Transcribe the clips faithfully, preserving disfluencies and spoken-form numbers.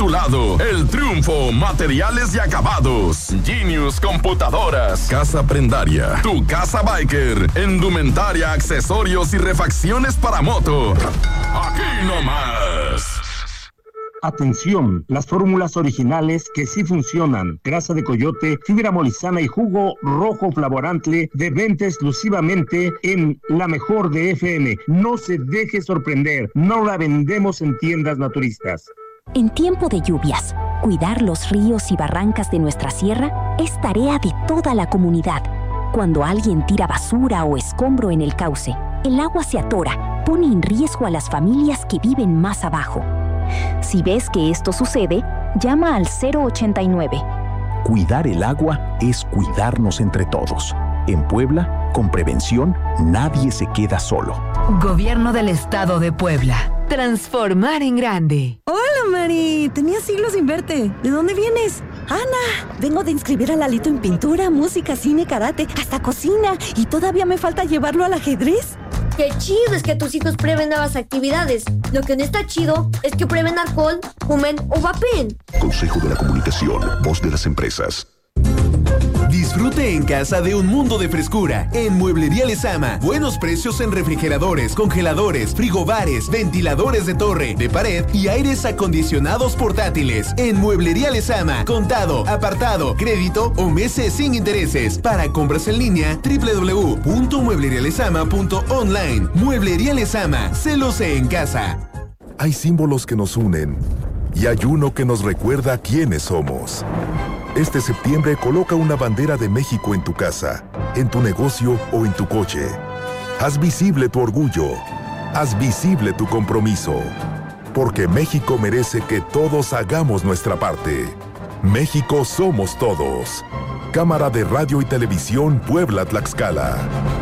tu lado. El triunfo, materiales y acabados. Genius Computadoras. Casa Prendaria. Tu casa biker. Indumentaria, accesorios y refacciones para moto. Aquí nomás. Atención, las fórmulas originales que sí funcionan. Grasa de coyote, fibra molizana y jugo rojo flavorante de venta exclusivamente en La Mejor de F M. No se deje sorprender, no la vendemos en tiendas naturistas. En tiempo de lluvias, cuidar los ríos y barrancas de nuestra sierra es tarea de toda la comunidad. Cuando alguien tira basura o escombro en el cauce, el agua se atora, pone en riesgo a las familias que viven más abajo. Si ves que esto sucede, llama al cero ochenta y nueve. Cuidar el agua es cuidarnos entre todos. En Puebla, con prevención, nadie se queda solo. Gobierno del Estado de Puebla. Transformar en grande. Hola, Mari. Tenía siglos sin verte. ¿De dónde vienes? Ana, vengo de inscribir a Lalito en pintura, música, cine, karate, hasta cocina. Y todavía me falta llevarlo al ajedrez. Qué chido es que tus hijos prueben nuevas actividades. Lo que no está chido es que prueben alcohol, fumen o vapen. Consejo de la Comunicación, voz de las empresas. Disfrute en casa de un mundo de frescura en Mueblería Lezama. Buenos precios en refrigeradores, congeladores, frigobares, ventiladores de torre, de pared y aires acondicionados portátiles. En Mueblería Lezama, contado, apartado, crédito o meses sin intereses. Para compras en línea, doble u doble u doble u punto mueblería lezama punto online. Mueblería Lezama, se lo sé en casa. Hay símbolos que nos unen y hay uno que nos recuerda quiénes somos. Este septiembre coloca una bandera de México en tu casa, en tu negocio o en tu coche. Haz visible tu orgullo. Haz visible tu compromiso. Porque México merece que todos hagamos nuestra parte. México somos todos. Cámara de Radio y Televisión Puebla-Tlaxcala.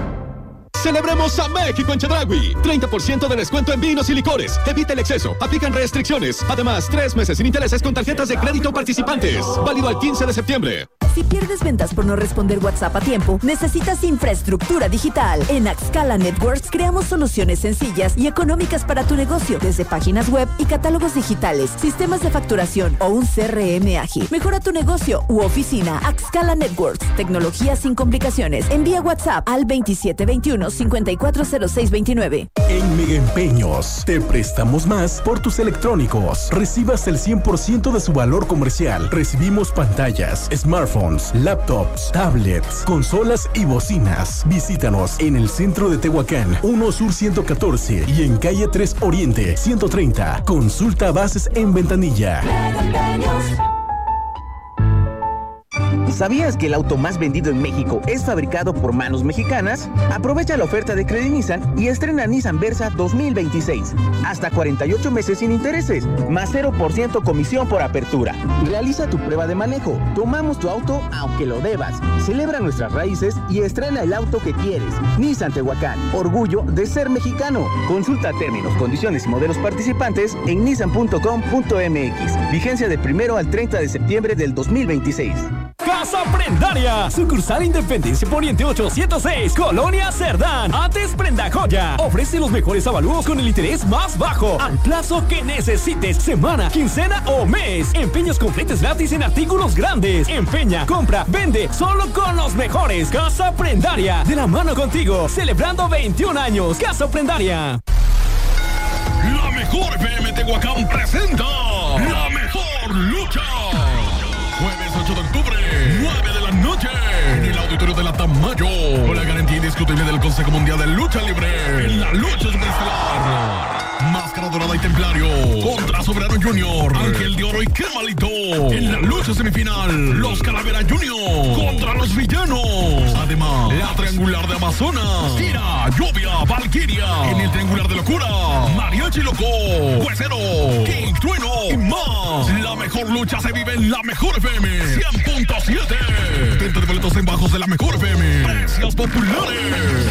Celebremos a México en Chedraui. treinta por ciento de descuento en vinos y licores. Evita el exceso. Aplican restricciones. Además, tres meses sin intereses con tarjetas de crédito participantes. Válido al quince de septiembre. Si pierdes ventas por no responder WhatsApp a tiempo, necesitas infraestructura digital. En Axcala Networks creamos soluciones sencillas y económicas para tu negocio, desde páginas web y catálogos digitales, sistemas de facturación o un C R M ágil. Mejora tu negocio u oficina. Axcala Networks. Tecnología sin complicaciones. Envía WhatsApp al veintisiete veintiuno cincuenta y cuatro cero seis veintinueve. En Mega Empeños te prestamos más por tus electrónicos. Recibas el cien por ciento de su valor comercial. Recibimos pantallas, smartphones, laptops, tablets, consolas y bocinas. Visítanos en el centro de Tehuacán, uno Sur ciento catorce y en calle tres Oriente ciento treinta. Consulta bases en ventanilla. ¿Sabías que el auto más vendido en México es fabricado por manos mexicanas? Aprovecha la oferta de Credit Nissan y estrena Nissan Versa dos mil veintiséis. Hasta cuarenta y ocho meses sin intereses, más cero por ciento comisión por apertura. Realiza tu prueba de manejo. Tomamos tu auto aunque lo debas. Celebra nuestras raíces y estrena el auto que quieres. Nissan Tehuacán, orgullo de ser mexicano. Consulta términos, condiciones y modelos participantes en nissan punto com punto m x. Vigencia de primero al treinta de septiembre del dos mil veintiséis. Casa Prendaria, sucursal Independencia Poniente ochocientos seis, Colonia Cerdán. Antes Prenda Joya. Ofrece los mejores avalúos con el interés más bajo, al plazo que necesites, semana, quincena o mes. Empeños con fletes gratis en artículos grandes. Empeña, compra, vende, solo con los mejores. Casa Prendaria, de la mano contigo, celebrando veintiún años. Casa Prendaria. La Mejor F M Tehuacán presenta La Mejor Lucha. Jueves ocho de octubre, nueve de la noche, en el auditorio de la Tamayo, con la garantía indiscutible del Consejo Mundial de Lucha Libre, en la lucha superestelar. Máscara Dorada y Templario contra Soberano Junior, Ángel de Oro y Quemalito. En la lucha semifinal, los Calavera Junior contra los Villanos. Además, la Triangular de Amazonas, Tira, Lluvia, Valkyria. En el Triangular de Locura, Mariachi Loco, Huesero, King, Trueno y más. La mejor lucha se vive en La Mejor F M cien punto siete. Venta de boletos en bajos de La Mejor F M. Precios populares.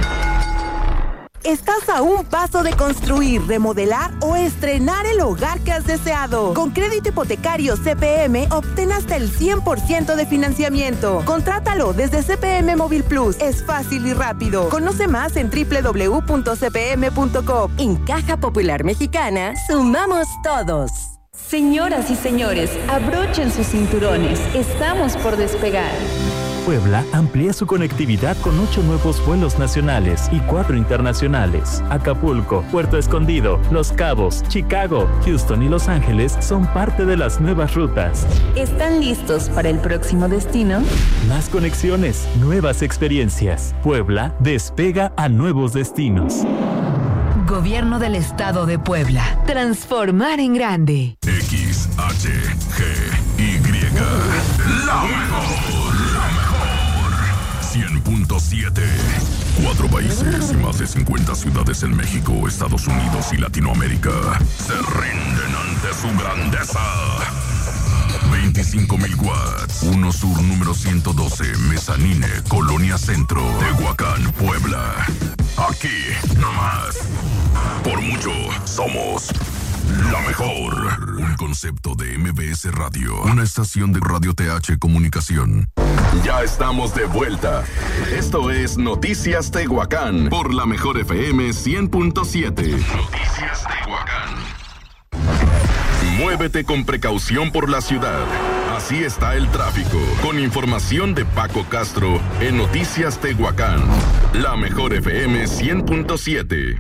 Estás a un paso de construir, remodelar o estrenar el hogar que has deseado. Con crédito hipotecario C P M, obtén hasta el cien por ciento de financiamiento. Contrátalo desde C P M Móvil Plus. Es fácil y rápido. Conoce más en doble u doble u doble u punto c p m punto com. En Caja Popular Mexicana, sumamos todos. Señoras y señores, abrochen sus cinturones. Estamos por despegar. Puebla amplía su conectividad con ocho nuevos vuelos nacionales y cuatro internacionales. Acapulco, Puerto Escondido, Los Cabos, Chicago, Houston y Los Ángeles son parte de las nuevas rutas. ¿Están listos para el próximo destino? Más conexiones, nuevas experiencias. Puebla despega a nuevos destinos. Gobierno del Estado de Puebla. Transformar en grande. X, H, G, Y. La mejor, la mejor. cien punto siete. Cuatro países y más de cincuenta ciudades en México, Estados Unidos y Latinoamérica se rinden ante su grandeza. veinticinco mil watts. uno Sur número ciento doce, Mezanine, Colonia Centro, Tehuacán, Puebla. Aquí, nomás. Por mucho, somos la mejor. Un concepto de M B S Radio. Una estación de Radio T H Comunicación. Ya estamos de vuelta. Esto es Noticias Tehuacán por la mejor F M cien punto siete. Noticias Tehuacán. Muévete con precaución por la ciudad. Así está el tráfico. Con información de Paco Castro en Noticias Tehuacán. La mejor F M cien punto siete.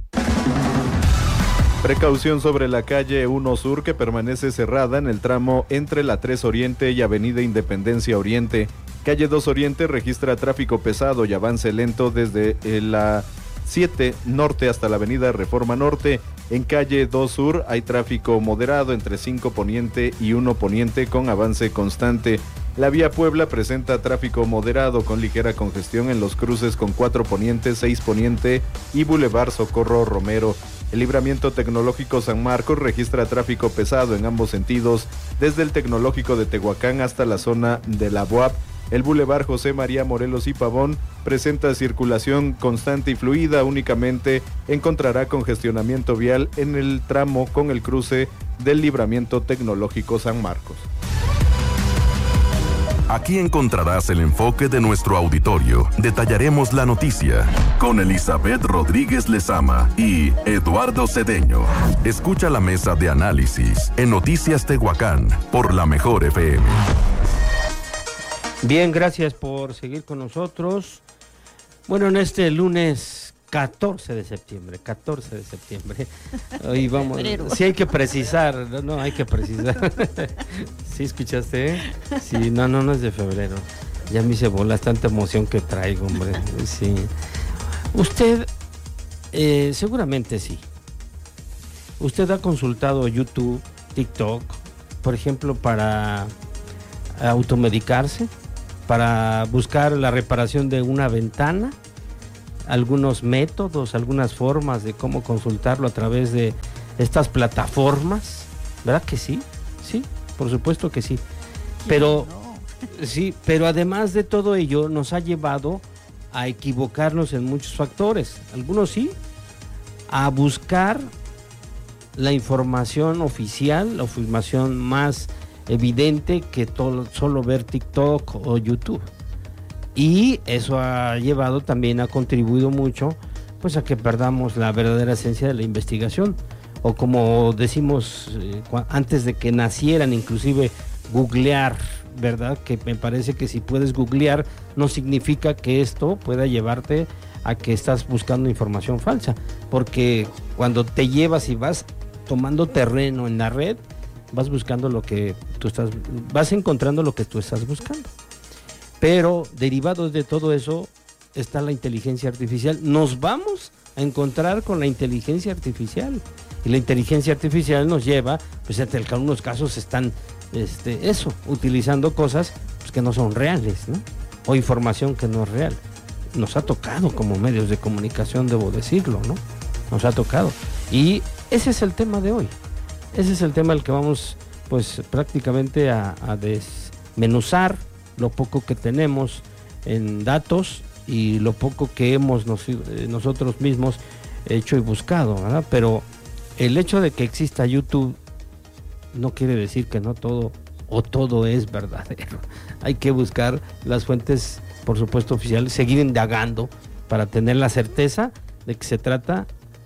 Precaución sobre la calle uno Sur, que permanece cerrada en el tramo entre la tres Oriente y Avenida Independencia Oriente. Calle dos Oriente registra tráfico pesado y avance lento desde la siete Norte hasta la Avenida Reforma Norte. En calle dos Sur hay tráfico moderado entre cinco Poniente y uno Poniente con avance constante. La vía Puebla presenta tráfico moderado con ligera congestión en los cruces con cuatro Poniente, seis Poniente y Boulevard Socorro Romero. El Libramiento Tecnológico San Marcos registra tráfico pesado en ambos sentidos, desde el Tecnológico de Tehuacán hasta la zona de la B U A P. El Boulevard José María Morelos y Pavón presenta circulación constante y fluida. Únicamente encontrará congestionamiento vial en el tramo con el cruce del Libramiento Tecnológico San Marcos. Aquí encontrarás el enfoque de nuestro auditorio. Detallaremos la noticia con Elizabeth Rodríguez Lezama y Eduardo Cedeño. Escucha la mesa de análisis en Noticias Tehuacán por la mejor F M. Bien, gracias por seguir con nosotros. Bueno, en este lunes catorce de septiembre, catorce de septiembre. Hoy vamos. Febrero. Sí hay que precisar, no, no hay que precisar. ¿Sí escuchaste? Eh? Sí, no, no, no es de febrero. Ya me hice bolas, tanta emoción que traigo, hombre. Sí. Usted, eh, seguramente sí. Usted ha consultado YouTube, TikTok, por ejemplo, para automedicarse, para buscar la reparación de una ventana, algunos métodos, algunas formas de cómo consultarlo a través de estas plataformas. ¿Verdad que sí? Sí, por supuesto que sí. Pero no. Sí, pero además de todo ello nos ha llevado a equivocarnos en muchos factores. Algunos sí, a buscar la información oficial, la información más evidente que todo, solo ver TikTok o YouTube. Y eso ha llevado también, ha contribuido mucho pues a que perdamos la verdadera esencia de la investigación, o como decimos eh, antes de que nacieran, inclusive googlear, ¿verdad? Que me parece que si puedes googlear no significa que esto pueda llevarte a que estás buscando información falsa, porque cuando te llevas y vas tomando terreno en la red, vas buscando lo que tú estás, vas encontrando lo que tú estás buscando. Pero derivado de todo eso está la inteligencia artificial. Nos vamos a encontrar con la inteligencia artificial. Y la inteligencia artificial nos lleva, pues en algunos casos están, este, eso, utilizando cosas pues, que no son reales, ¿no? O información que no es real. Nos ha tocado como medios de comunicación, debo decirlo, ¿no? Nos ha tocado. Y ese es el tema de hoy. Ese es el tema al que vamos, pues, prácticamente a, a desmenuzar lo poco que tenemos en datos y lo poco que hemos nos, nosotros mismos hecho y buscado, ¿verdad? Pero el hecho de que exista YouTube no quiere decir que no todo o todo es verdadero. Hay que buscar las fuentes, por supuesto, oficiales, seguir indagando para tener la certeza de que se trata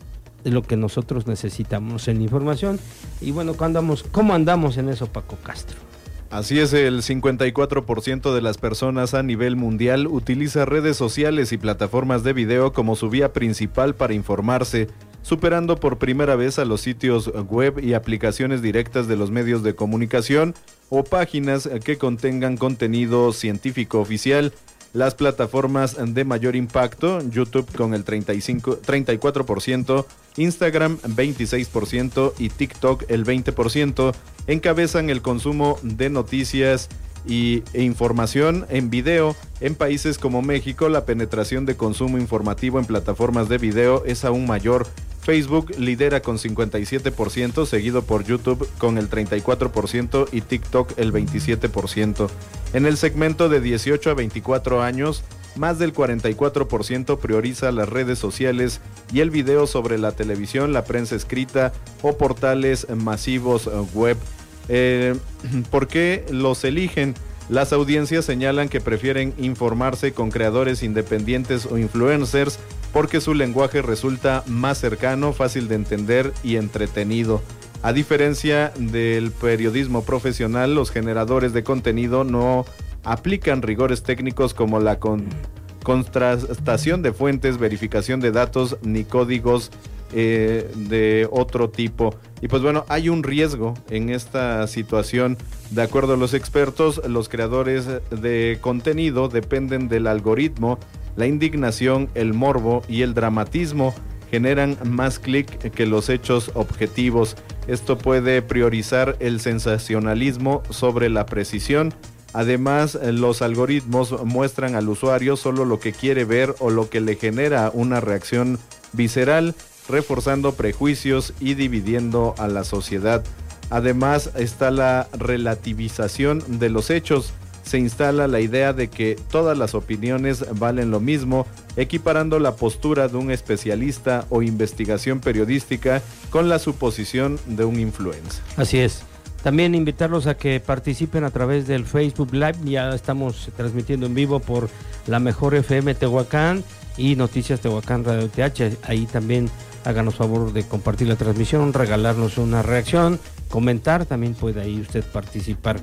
es lo que nosotros necesitamos en información. Y bueno, ¿cómo andamos, cómo andamos en eso, Paco Castro? Así es, el cincuenta y cuatro por ciento de las personas a nivel mundial utiliza redes sociales y plataformas de video como su vía principal para informarse, superando por primera vez a los sitios web y aplicaciones directas de los medios de comunicación o páginas que contengan contenido científico oficial. Las plataformas de mayor impacto, YouTube con el treinta y cinco, treinta y cuatro por ciento, Instagram veintiséis por ciento y TikTok el veinte por ciento, encabezan el consumo de noticias y, e información en video. En países como México, la penetración de consumo informativo en plataformas de video es aún mayor. Facebook lidera con cincuenta y siete por ciento, seguido por YouTube con el treinta y cuatro por ciento y TikTok el veintisiete por ciento. En el segmento de dieciocho a veinticuatro años, más del cuarenta y cuatro por ciento prioriza las redes sociales y el video sobre la televisión, la prensa escrita o portales masivos web. Eh, ¿Por qué los eligen? Las audiencias señalan que prefieren informarse con creadores independientes o influencers porque su lenguaje resulta más cercano, fácil de entender y entretenido. A diferencia del periodismo profesional, los generadores de contenido no aplican rigores técnicos como la con- contrastación de fuentes, verificación de datos ni códigos eh, de otro tipo. Y pues bueno, hay un riesgo en esta situación. De acuerdo a los expertos, los creadores de contenido dependen del algoritmo. La indignación, el morbo y el dramatismo generan más clic que los hechos objetivos. Esto puede priorizar el sensacionalismo sobre la precisión. Además, los algoritmos muestran al usuario solo lo que quiere ver o lo que le genera una reacción visceral, reforzando prejuicios y dividiendo a la sociedad. Además, está la relativización de los hechos. Se instala la idea de que todas las opiniones valen lo mismo, equiparando la postura de un especialista o investigación periodística con la suposición de un influencer. Así es. También invitarlos a que participen a través del Facebook Live. Ya estamos transmitiendo en vivo por La Mejor F M Tehuacán y Noticias Tehuacán Radio T H. Ahí también háganos favor de compartir la transmisión, regalarnos una reacción, comentar. También puede ahí usted participar.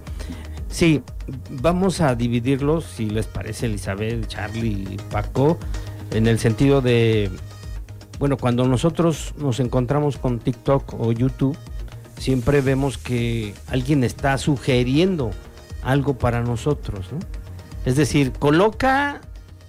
Sí, vamos a dividirlos, si les parece, Elizabeth, Charlie y Paco, en el sentido de, bueno, cuando nosotros nos encontramos con TikTok o YouTube, siempre vemos que alguien está sugiriendo algo para nosotros, ¿no? Es decir, coloca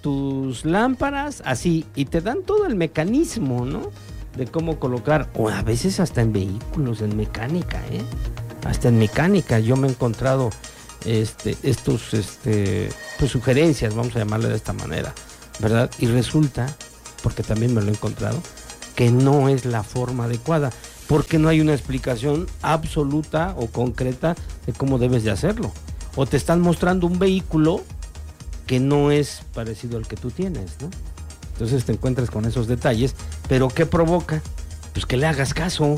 tus lámparas así y te dan todo el mecanismo, ¿no? De cómo colocar, o a veces hasta en vehículos, en mecánica, ¿eh? Hasta en mecánica yo me he encontrado este, estos, este, pues sugerencias, vamos a llamarle de esta manera, ¿verdad? Y resulta, porque también me lo he encontrado, que no es la forma adecuada, porque no hay una explicación absoluta o concreta de cómo debes de hacerlo. O te están mostrando un vehículo que no es parecido al que tú tienes, ¿no? Entonces te encuentras con esos detalles, pero ¿qué provoca? Pues que le hagas caso,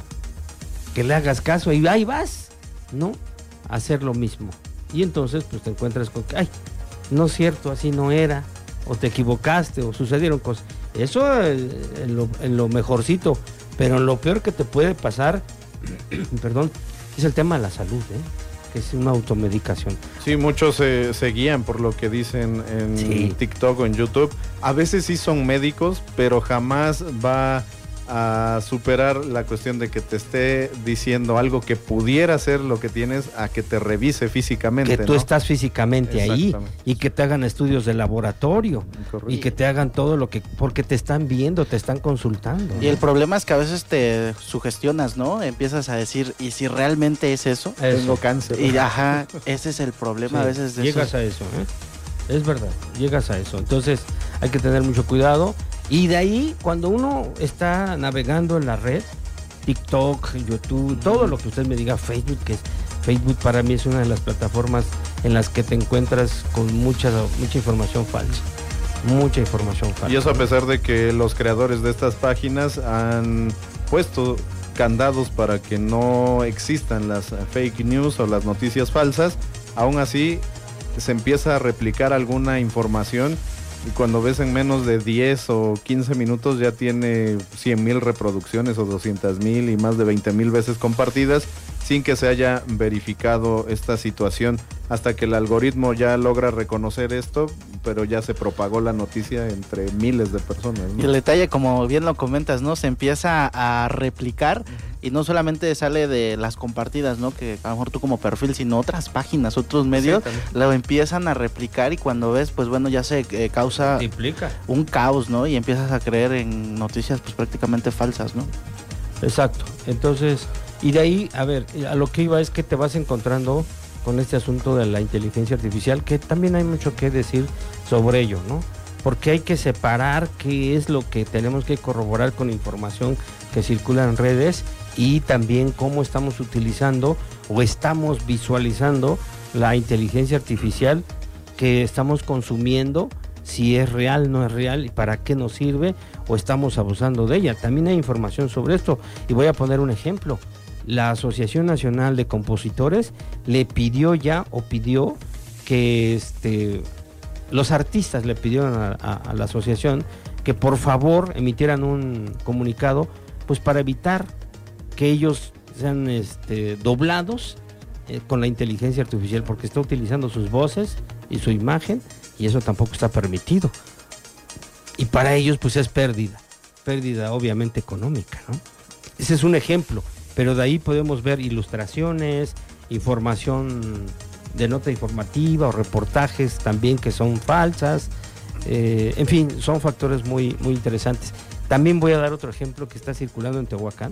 que le hagas caso y ahí vas, ¿no? A hacer lo mismo. Y entonces pues te encuentras con que, ay, no es cierto, así no era, o te equivocaste, o sucedieron cosas. Eso en lo, en lo mejorcito, pero lo peor que te puede pasar, perdón, es el tema de la salud, ¿eh? Que es una automedicación. Sí, muchos se, se guían por lo que dicen en sí. TikTok o en YouTube. A veces sí son médicos, pero jamás va a superar la cuestión de que te esté diciendo algo que pudiera ser lo que tienes a que te revise físicamente. Que tú ¿no? estás físicamente ahí y que te hagan estudios de laboratorio. Correcto. Y que te hagan todo lo que, porque te están viendo, te están consultando. Y ¿no? El problema es que a veces te sugestionas, ¿no? Empiezas a decir, ¿y si realmente es eso? eso. Tengo cáncer. Y ajá, ese es el problema sí, a veces de llegas eso. a eso, ¿eh? Es verdad, llegas a eso. Entonces hay que tener mucho cuidado. Y de ahí, cuando uno está navegando en la red, TikTok, YouTube, todo lo que usted me diga, Facebook, que es, Facebook para mí es una de las plataformas en las que te encuentras con mucha, mucha información falsa. Mucha información falsa. Y eso a pesar de que los creadores de estas páginas han puesto candados para que no existan las fake news o las noticias falsas, aún así se empieza a replicar alguna información y cuando ves en menos de diez o quince minutos ya tiene cien mil reproducciones o doscientas mil y más de veinte mil veces compartidas sin que se haya verificado esta situación, hasta que el algoritmo ya logra reconocer esto, pero ya se propagó la noticia entre miles de personas, ¿no? Y el detalle, como bien lo comentas, ¿no? Se empieza a replicar y no solamente sale de las compartidas, ¿no? Que a lo mejor tú como perfil, sino otras páginas, otros medios, sí, lo empiezan a replicar y cuando ves, pues bueno, ya se eh, causa multiplica un caos, ¿no? Y empiezas a creer en noticias pues prácticamente falsas, ¿no? Exacto. Entonces, y de ahí, a ver, a lo que iba es que te vas encontrando con este asunto de la inteligencia artificial, que también hay mucho que decir sobre ello, ¿no? Porque hay que separar qué es lo que tenemos que corroborar con información que circula en redes y también cómo estamos utilizando o estamos visualizando la inteligencia artificial que estamos consumiendo, si es real, no es real y para qué nos sirve o estamos abusando de ella. También hay información sobre esto y voy a poner un ejemplo. La Asociación Nacional de Compositores le pidió ya o pidió que este, los artistas le pidieron a, a, a la asociación que por favor emitieran un comunicado pues para evitar que ellos sean este, doblados eh, con la inteligencia artificial, porque está utilizando sus voces y su imagen y eso tampoco está permitido. Y para ellos pues es pérdida, pérdida obviamente económica, ¿no? Ese es un ejemplo. Pero de ahí podemos ver ilustraciones, información de nota informativa o reportajes también que son falsas. Eh, en fin, son factores muy, muy interesantes. También voy a dar otro ejemplo que está circulando en Tehuacán,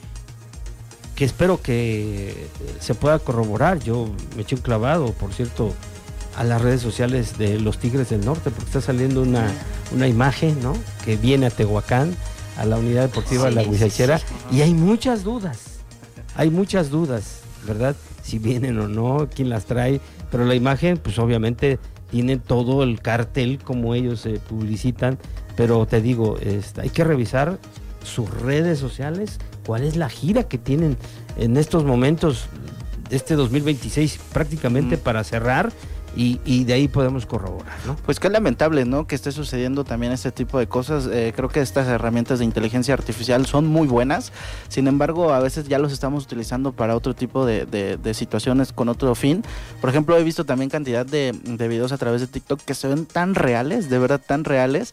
que espero que se pueda corroborar. Yo me eché un clavado, por cierto, a las redes sociales de los Tigres del Norte, porque está saliendo una, una imagen, ¿no?, que viene a Tehuacán, a la unidad deportiva sí, de la Huizachera, sí, sí, sí. Y hay muchas dudas. Hay muchas dudas, ¿verdad? Si vienen o no, quién las trae, pero la imagen, pues obviamente tiene todo el cartel como ellos se eh, publicitan, pero te digo, este, hay que revisar sus redes sociales, cuál es la gira que tienen en estos momentos, este dos mil veintiséis prácticamente mm. para cerrar. Y, y de ahí podemos corroborar, ¿no? Pues qué lamentable, ¿no?, que esté sucediendo también este tipo de cosas. Eh, creo que estas herramientas de inteligencia artificial son muy buenas, sin embargo a veces ya los estamos utilizando para otro tipo de, de, de situaciones con otro fin. Por ejemplo, he visto también cantidad de, de videos a través de TikTok que se ven tan reales, de verdad tan reales,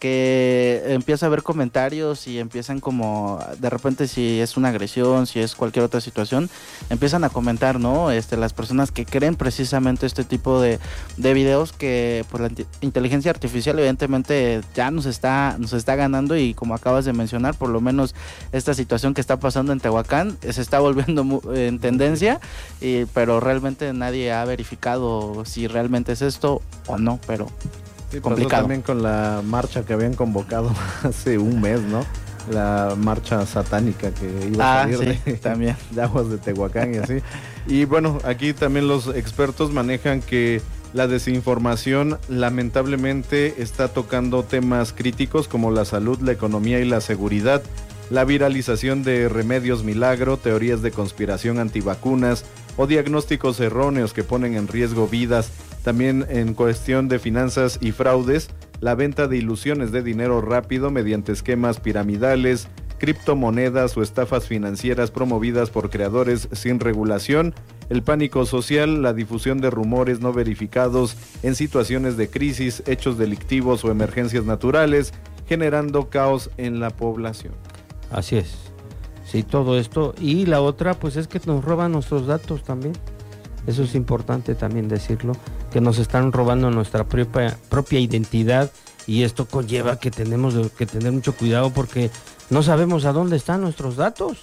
que empieza a haber comentarios y empiezan como, de repente si es una agresión, si es cualquier otra situación, empiezan a comentar, ¿no? Este, las personas que creen precisamente este tipo de, de videos que pues la inteligencia artificial evidentemente ya nos está, nos está ganando y como acabas de mencionar, por lo menos esta situación que está pasando en Tehuacán se está volviendo en tendencia, y, pero realmente nadie ha verificado si realmente es esto o no, pero... Sí, complicado. Pasó también con la marcha que habían convocado hace un mes, ¿no? La marcha satánica que iba ah, a salir sí, de, también. de aguas de Tehuacán y así. Y bueno, aquí también los expertos manejan que la desinformación lamentablemente está tocando temas críticos como la salud, la economía y la seguridad, la viralización de remedios milagro, teorías de conspiración antivacunas o diagnósticos erróneos que ponen en riesgo vidas. También en cuestión de finanzas y fraudes, la venta de ilusiones de dinero rápido mediante esquemas piramidales, criptomonedas o estafas financieras promovidas por creadores sin regulación, el pánico social, la difusión de rumores no verificados en situaciones de crisis, hechos delictivos o emergencias naturales, generando caos en la población. Así es. Sí, todo esto. Y la otra, pues es que nos roban nuestros datos también. Eso es importante también decirlo, que nos están robando nuestra propia, propia identidad, y esto conlleva que tenemos que tener mucho cuidado porque no sabemos a dónde están nuestros datos.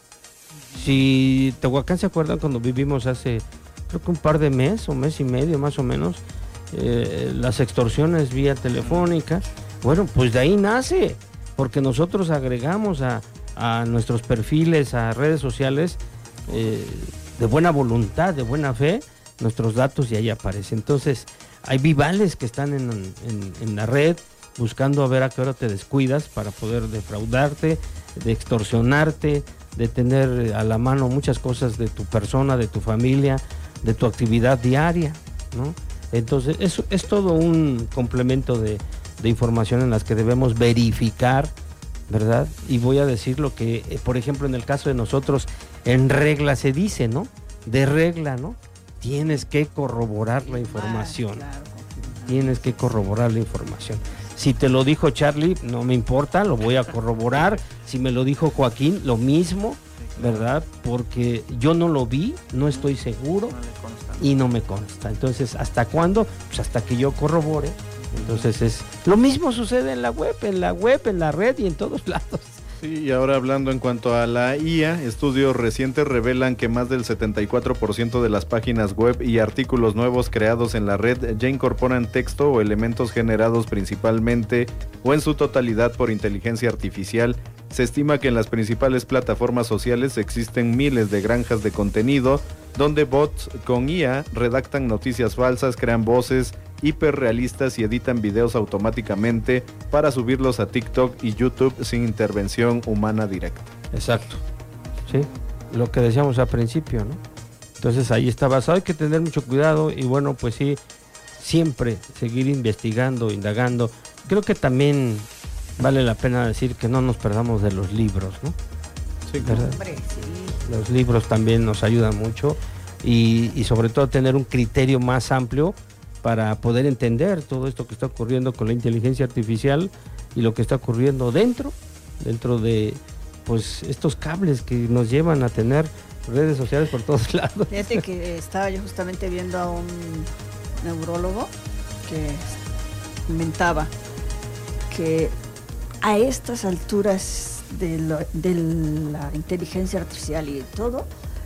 Si Tehuacán, ¿se acuerdan cuando vivimos hace, creo que un par de meses o mes y medio más o menos, eh, las extorsiones vía telefónica? Bueno, pues de ahí nace, porque nosotros agregamos a, a nuestros perfiles, a redes sociales, eh, de buena voluntad, de buena fe, nuestros datos y ahí aparece. Entonces, hay vivales que están en, en, en la red buscando a ver a qué hora te descuidas para poder defraudarte, de extorsionarte, de tener a la mano muchas cosas de tu persona, de tu familia, de tu actividad diaria, ¿no? Entonces, eso es todo un complemento de, de información en las que debemos verificar, ¿verdad? Y voy a decir lo que, eh, por ejemplo, en el caso de nosotros, en regla se dice, ¿no? De regla, ¿no? Tienes que corroborar la información. Tienes que corroborar la información. Si te lo dijo Charlie, no me importa, lo voy a corroborar. Si me lo dijo Joaquín, lo mismo, ¿verdad? Porque yo no lo vi, no estoy seguro y no me consta. Entonces, ¿hasta cuándo? Pues hasta que yo corrobore. Entonces es lo mismo sucede en la web, en la web, en la red y en todos lados. Sí, y ahora hablando en cuanto a la I A, estudios recientes revelan que más del setenta y cuatro por ciento de las páginas web y artículos nuevos creados en la red ya incorporan texto o elementos generados principalmente o en su totalidad por inteligencia artificial. Se estima que en las principales plataformas sociales existen miles de granjas de contenido donde bots con I A redactan noticias falsas, crean voces hiperrealistas y editan videos automáticamente para subirlos a TikTok y YouTube sin intervención humana directa. Exacto, sí, lo que decíamos al principio, ¿no? Entonces ahí está basado, hay que tener mucho cuidado y bueno, pues sí, siempre seguir investigando, indagando. Creo que también vale la pena decir que no nos perdamos de los libros, ¿no? Sí, ¿verdad? Hombre, sí. Los libros también nos ayudan mucho y, y sobre todo tener un criterio más amplio para poder entender todo esto que está ocurriendo con la inteligencia artificial y lo que está ocurriendo dentro, dentro de pues estos cables que nos llevan a tener redes sociales por todos lados. Fíjate que estaba yo justamente viendo a un neurólogo que comentaba que a estas alturas de, lo, de la inteligencia artificial y de todo,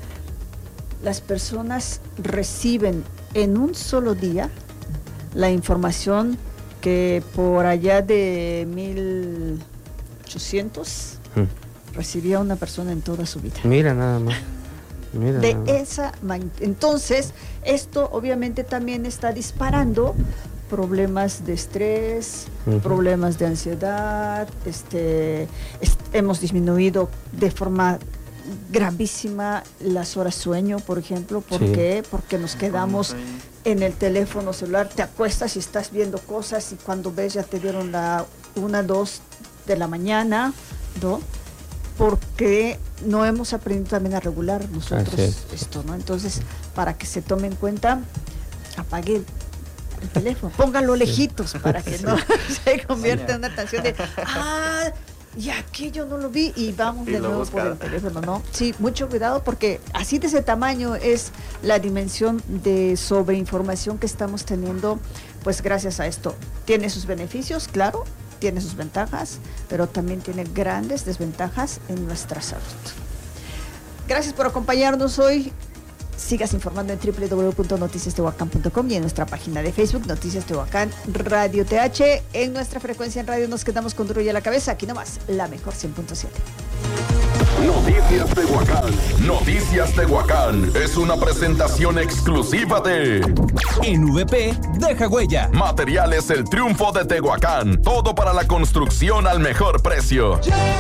las personas reciben en un solo día la información que por allá de mil ochocientos hmm. recibía una persona en toda su vida. Mira nada más. Mira de nada más. esa entonces, esto obviamente también está disparando problemas de estrés, uh-huh. problemas de ansiedad, este, est- hemos disminuido de forma gravísima las horas sueño, por ejemplo. ¿Por sí. qué? Porque nos quedamos en el teléfono celular, te acuestas y estás viendo cosas y cuando ves ya te dieron la una, dos de la mañana, ¿no? Porque no hemos aprendido también a regular nosotros esto, ¿no? Entonces, para que se tome en cuenta, apague el, el teléfono, póngalo lejitos para que no se convierta en una canción de ah, y aquello no lo vi y vamos y de nuevo por el teléfono, ¿no? Sí, mucho cuidado porque así de ese tamaño es la dimensión de sobreinformación que estamos teniendo, pues gracias a esto. Tiene sus beneficios, claro, tiene sus ventajas, pero también tiene grandes desventajas en nuestra salud. Gracias por acompañarnos hoy. Sigas informando en doble u doble u doble u punto noticias tehuacán punto com y en nuestra página de Facebook, Noticias Tehuacán Radio T H. En nuestra frecuencia en radio nos quedamos con Duro y a la Cabeza. Aquí nomás, la mejor cien punto siete. Noticias Tehuacán. Noticias Tehuacán es una presentación exclusiva de En V P, deja huella. Materiales El Triunfo de Tehuacán. Todo para la construcción al mejor precio.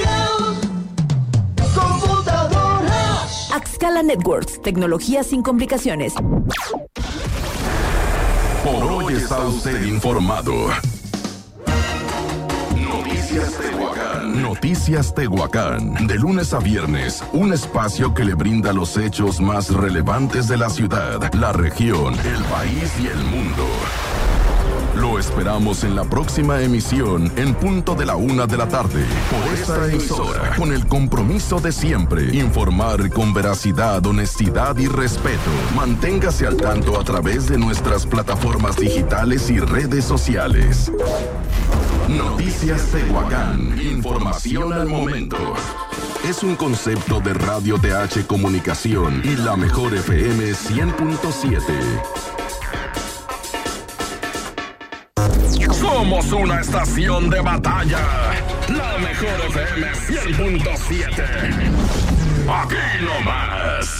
Axcala Networks, tecnología sin complicaciones. Por hoy está usted informado. Noticias Tehuacán. Noticias Tehuacán. De lunes a viernes, un espacio que le brinda los hechos más relevantes de la ciudad, la región, el país y el mundo. Lo esperamos en la próxima emisión en punto de la una de la tarde por esta emisora, con el compromiso de siempre, informar con veracidad, honestidad y respeto. Manténgase al tanto a través de nuestras plataformas digitales y redes sociales. Noticias Tehuacán, información al momento. Es un concepto de Radio T H Comunicación y la mejor F M cien punto siete. Somos una estación de batalla. La mejor F M cien punto siete. Aquí nomás.